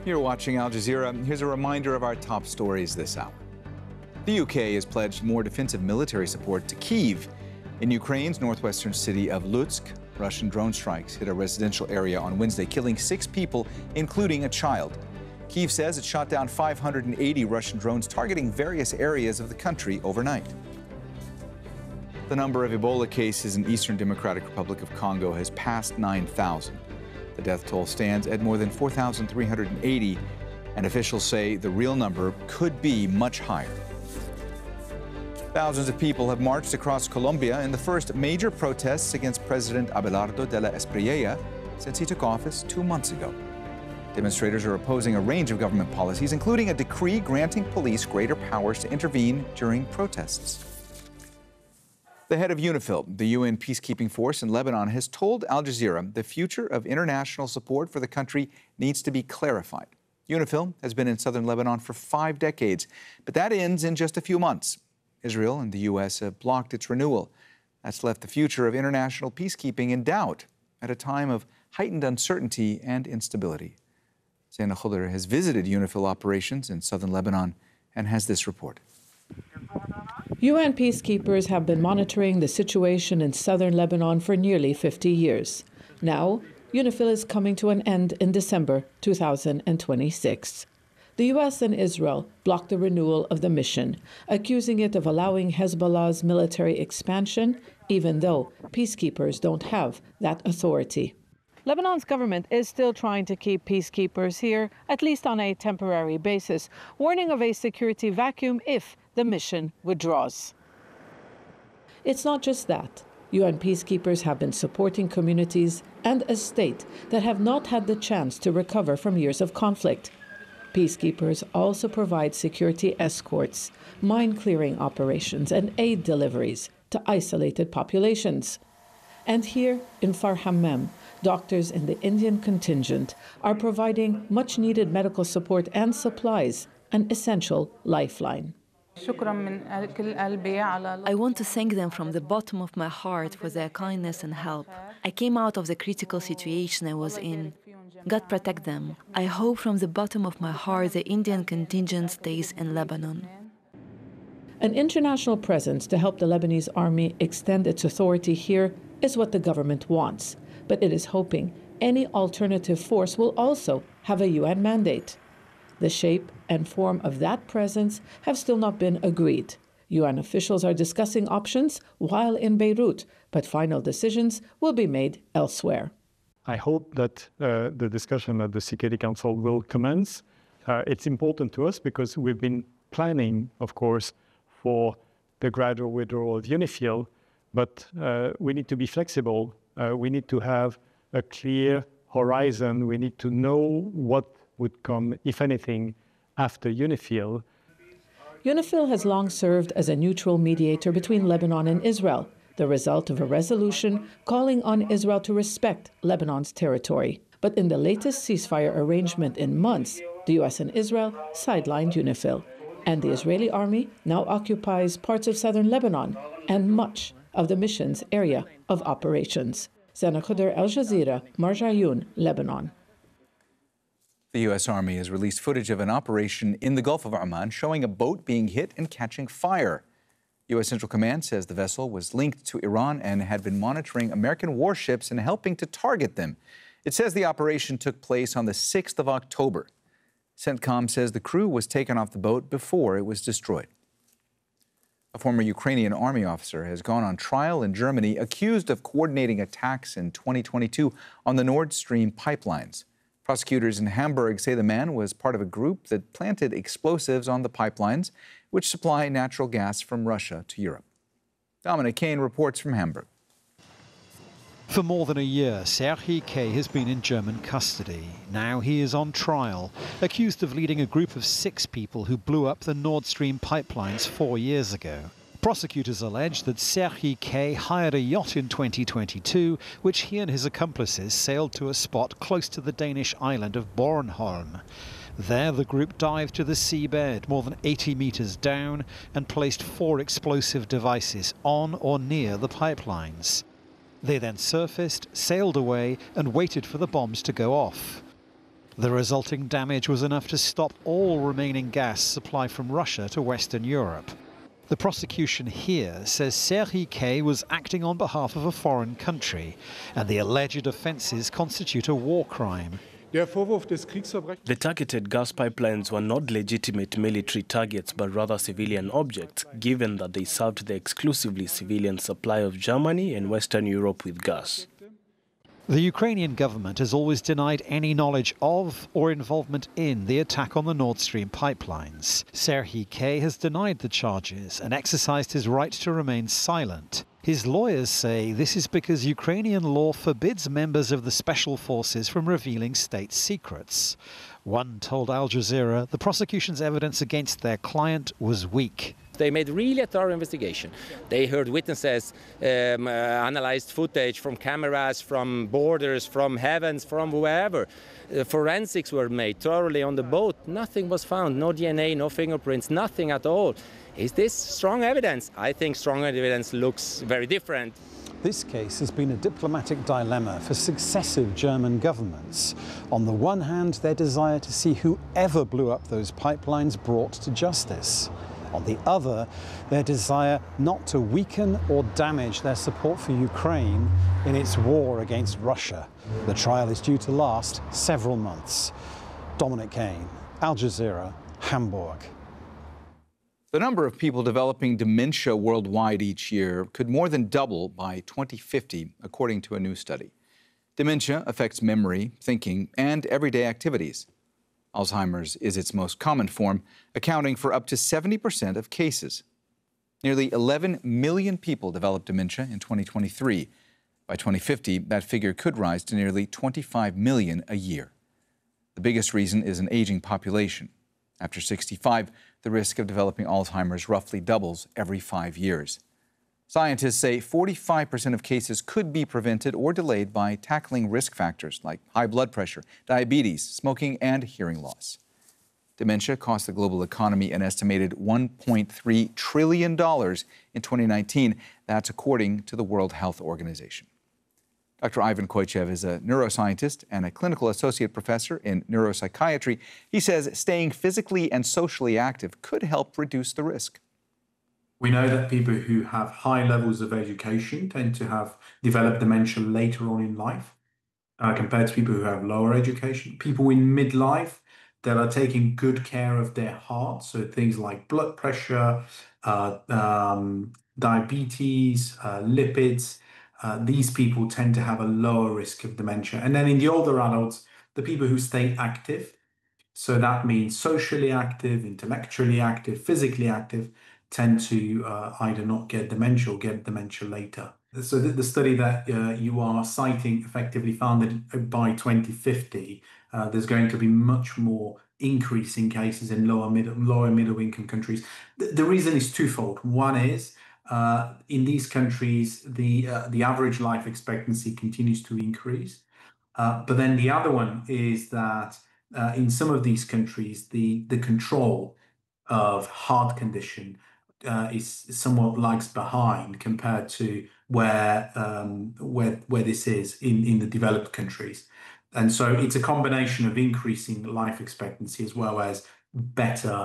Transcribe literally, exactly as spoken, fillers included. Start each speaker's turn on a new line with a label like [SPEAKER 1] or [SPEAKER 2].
[SPEAKER 1] You're watching Al Jazeera. Here's a reminder of our top stories this hour. The U K has pledged more defensive military support to Kyiv. In Ukraine's northwestern city of Lutsk, Russian drone strikes hit a residential area on Wednesday, killing six people, including a child. Kyiv says it shot down five hundred eighty Russian drones targeting various areas of the country overnight. The number of Ebola cases in Eastern Democratic Republic of Congo has passed nine thousand. The death toll stands at more than four thousand three hundred eighty, and officials say the real number could be much higher. Thousands of people have marched across Colombia in the first major protests against President Abelardo de la Espriella since he took office two months ago. Demonstrators are opposing a range of government policies, including a decree granting police greater powers to intervene during protests. The head of UNIFIL, the U N peacekeeping force in Lebanon, has told Al Jazeera the future of international support for the country needs to be clarified. UNIFIL has been in southern Lebanon for five decades, but that ends in just a few months. Israel and the U S have blocked its renewal. That's left the future of international peacekeeping in doubt at a time of heightened uncertainty and instability. Zaina Khudr has visited UNIFIL operations in southern Lebanon and has this report.
[SPEAKER 2] U N peacekeepers have been monitoring the situation in southern Lebanon for nearly fifty years. Now, UNIFIL is coming to an end in December two thousand twenty-six. The U S and Israel blocked the renewal of the mission, accusing it of allowing Hezbollah's military expansion, even though peacekeepers don't have that authority. Lebanon's government is still trying to keep peacekeepers here, at least on a temporary basis, warning of a security vacuum if the mission withdraws. It's not just that. U N peacekeepers have been supporting communities and a state that have not had the chance to recover from years of conflict. Peacekeepers also provide security escorts, mine-clearing operations, and aid deliveries to isolated populations. And here in Far Hammam, doctors in the Indian contingent are providing much-needed medical support and supplies, an essential lifeline.
[SPEAKER 3] I want to thank them from the bottom of my heart for their kindness and help. I came out of the critical situation I was in. God protect them. I hope from the bottom of my heart the Indian contingent stays in Lebanon.
[SPEAKER 2] An international presence to help the Lebanese army extend its authority here is what the government wants, but it is hoping any alternative force will also have a U N mandate. The shape and form of that presence have still not been agreed. U N officials are discussing options while in Beirut, but final decisions will be made elsewhere.
[SPEAKER 4] I hope that uh, the discussion at the Security Council will commence. Uh, it's important to us because we've been planning, of course, for the gradual withdrawal of UNIFIL, but uh, we need to be flexible. Uh, we need to have a clear horizon. We need to know what would come, if anything, after UNIFIL.
[SPEAKER 2] UNIFIL has long served as a neutral mediator between Lebanon and Israel, the result of a resolution calling on Israel to respect Lebanon's territory. But in the latest ceasefire arrangement in months, the U S and Israel sidelined UNIFIL, and the Israeli army now occupies parts of southern Lebanon and much of the mission's area of operations. Zaina Khudr, Al Jazeera, Marja Ayoun, Lebanon.
[SPEAKER 1] The U S Army has released footage of an operation in the Gulf of Oman showing a boat being hit and catching fire. U S Central Command says the vessel was linked to Iran and had been monitoring American warships and helping to target them. It says the operation took place on the sixth of October. CENTCOM says the crew was taken off the boat before it was destroyed. A former Ukrainian army officer has gone on trial in Germany accused of coordinating attacks in twenty twenty-two on the Nord Stream pipelines. Prosecutors in Hamburg say the man was part of a group that planted explosives on the pipelines, which supply natural gas from Russia to Europe. Dominic Kane reports from Hamburg.
[SPEAKER 5] For more than a year, Serhii K. has been in German custody. Now he is on trial, accused of leading a group of six people who blew up the Nord Stream pipelines four years ago. Prosecutors allege that Serhii K. hired a yacht in twenty twenty-two, which he and his accomplices sailed to a spot close to the Danish island of Bornholm. There, the group dived to the seabed more than eighty meters down and placed four explosive devices on or near the pipelines. They then surfaced, sailed away, and waited for the bombs to go off. The resulting damage was enough to stop all remaining gas supply from Russia to Western Europe. The prosecution here says Serhiy K was acting on behalf of a foreign country, and the alleged offences constitute a war crime.
[SPEAKER 6] The targeted gas pipelines were not legitimate military targets but rather civilian objects, given that they served the exclusively civilian supply of Germany and Western Europe with gas.
[SPEAKER 5] The Ukrainian government has always denied any knowledge of or involvement in the attack on the Nord Stream pipelines. Serhiy K has denied the charges and exercised his right to remain silent. His lawyers say this is because Ukrainian law forbids members of the special forces from revealing state secrets. One told Al Jazeera the prosecution's evidence against their client was weak.
[SPEAKER 7] They made really a thorough investigation. They heard witnesses, um, uh, analyzed footage from cameras, from borders, from heavens, from wherever. Uh, forensics were made thoroughly on the boat. Nothing was found, no D N A, no fingerprints, nothing at all. Is this strong evidence? I think strong evidence looks very different.
[SPEAKER 8] This case has been a diplomatic dilemma for successive German governments. On the one hand, their desire to see whoever blew up those pipelines brought to justice. On the other, their desire not to weaken or damage their support for Ukraine in its war against Russia. The trial is due to last several months. Dominic Kane, Al Jazeera, Hamburg.
[SPEAKER 1] The number of people developing dementia worldwide each year could more than double by twenty fifty, according to a new study. Dementia affects memory, thinking, and everyday activities. Alzheimer's is its most common form, accounting for up to seventy percent of cases. Nearly eleven million people developed dementia in twenty twenty-three. By twenty fifty, that figure could rise to nearly twenty-five million a year. The biggest reason is an aging population. After sixty-five, the risk of developing Alzheimer's roughly doubles every five years. Scientists say forty-five percent of cases could be prevented or delayed by tackling risk factors like high blood pressure, diabetes, smoking, and hearing loss. Dementia cost the global economy an estimated one point three trillion dollars in twenty nineteen. That's according to the World Health Organization. Doctor Ivan Koichev is a neuroscientist and a clinical associate professor in neuropsychiatry. He says staying physically and socially active could help reduce the risk.
[SPEAKER 9] We know that people who have high levels of education tend to have developed dementia later on in life uh, compared to people who have lower education. People in midlife that are taking good care of their heart, so things like blood pressure, uh, um, diabetes, uh, lipids, uh, these people tend to have a lower risk of dementia. And then in the older adults, the people who stay active, so that means socially active, intellectually active, physically active, tend to uh, either not get dementia or get dementia later. So the, the study that uh, you are citing effectively found that by twenty fifty, uh, there's going to be much more increase in cases in lower middle, lower middle income countries. The, the reason is twofold. One is uh, in these countries, the, uh, the average life expectancy continues to increase. Uh, but then the other one is that uh, in some of these countries, the, the control of heart condition Uh, is somewhat lags behind compared to where um, where where this is in in the developed countries, and so it's a combination of increasing life expectancy as well as better